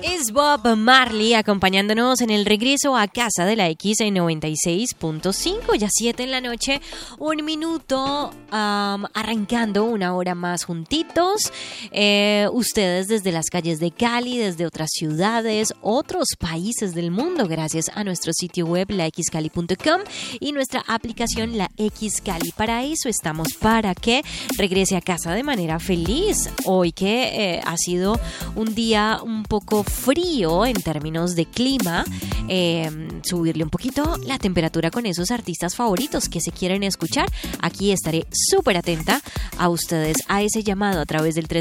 Es Bob Marley acompañándonos en el regreso a casa de la X en 96.5, ya 7 en la noche, un minuto, arrancando una hora más juntitos. Ustedes desde las calles de Cali, desde otras ciudades, otros países del mundo, gracias a nuestro sitio web laxcali.com y nuestra aplicación La X Cali. Para eso estamos, para que regrese a casa de manera feliz. Hoy que ha sido un día un poco frío en términos de clima, subirle un poquito la temperatura con esos artistas favoritos que se quieren escuchar. Aquí estaré súper atenta a ustedes, a ese llamado a través del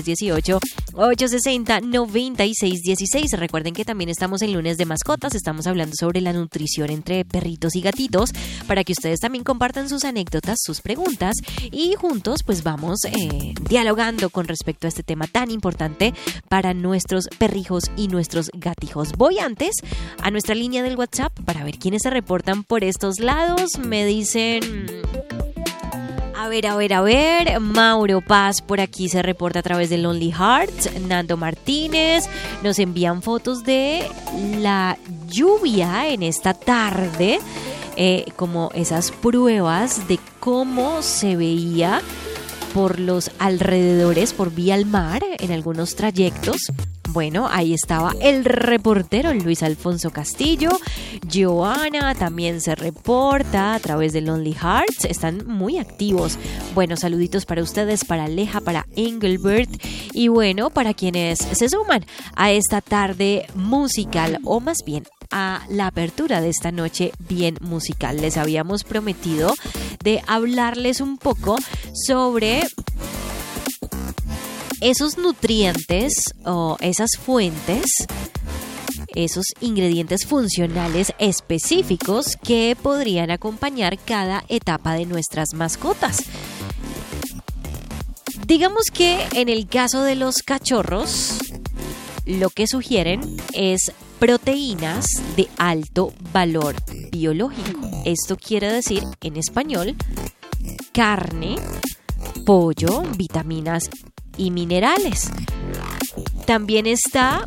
318-860-9616. Recuerden que también estamos en lunes de mascotas, estamos hablando sobre la nutrición entre perritos y gatitos, para que ustedes también compartan sus anécdotas, sus preguntas, y juntos pues vamos dialogando con respecto a este tema tan importante para nuestros perrijos y nuestros gatijos. Voy antes a nuestra línea del WhatsApp para ver quiénes se reportan por estos lados. Me dicen... A ver, Mauro Paz por aquí se reporta a través de Lonely Hearts. Nando Martínez nos envían fotos de la lluvia en esta tarde, como esas pruebas de cómo se veía por los alrededores, por vía al mar, en algunos trayectos. Bueno, ahí estaba el reportero Luis Alfonso Castillo. Joana también se reporta a través de Lonely Hearts. Están muy activos. Bueno, saluditos para ustedes, para Aleja, para Engelbert. Y bueno, para quienes se suman a esta tarde musical, o más bien a la apertura de esta noche bien musical. Les habíamos prometido de hablarles un poco sobre esos nutrientes o esas fuentes, esos ingredientes funcionales específicos que podrían acompañar cada etapa de nuestras mascotas. Digamos que en el caso de los cachorros, lo que sugieren es proteínas de alto valor biológico. Esto quiere decir, en español, carne, pollo, vitaminas y minerales. También está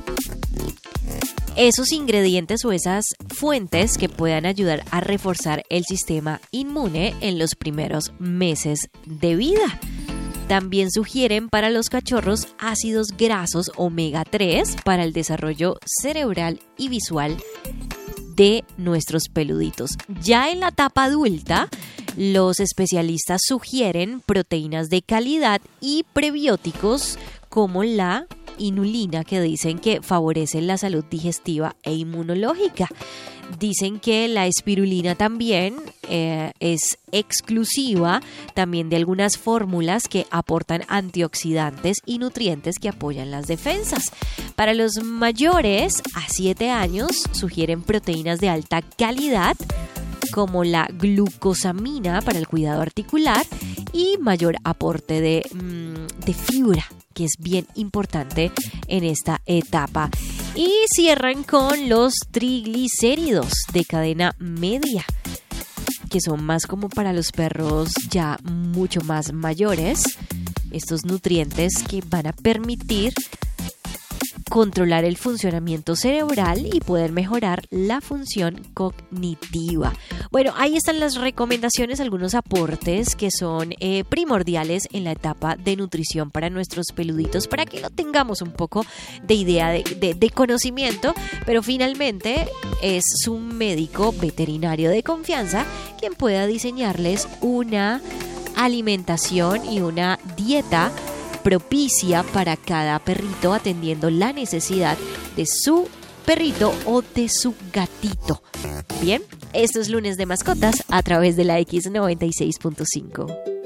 esos ingredientes o esas fuentes que puedan ayudar a reforzar el sistema inmune en los primeros meses de vida. También sugieren para los cachorros ácidos grasos omega 3 para el desarrollo cerebral y visual de nuestros peluditos. Ya en la etapa adulta, los especialistas sugieren proteínas de calidad y prebióticos como la inulina, que dicen que favorece la salud digestiva e inmunológica. Dicen que la espirulina también es exclusiva también de algunas fórmulas que aportan antioxidantes y nutrientes que apoyan las defensas. Para los mayores a 7 años sugieren proteínas de alta calidad como la glucosamina para el cuidado articular y mayor aporte de fibra, que es bien importante en esta etapa. Y cierran con los triglicéridos de cadena media, que son más como para los perros ya mucho más mayores. Estos nutrientes que van a permitir controlar el funcionamiento cerebral y poder mejorar la función cognitiva. Bueno, ahí están las recomendaciones, algunos aportes que son primordiales en la etapa de nutrición para nuestros peluditos, para que lo tengamos un poco de idea, de conocimiento, pero finalmente es un médico veterinario de confianza quien pueda diseñarles una alimentación y una dieta propicia para cada perrito, atendiendo la necesidad de su perrito o de su gatito. Bien, esto es Lunes de Mascotas a través de la X96.5.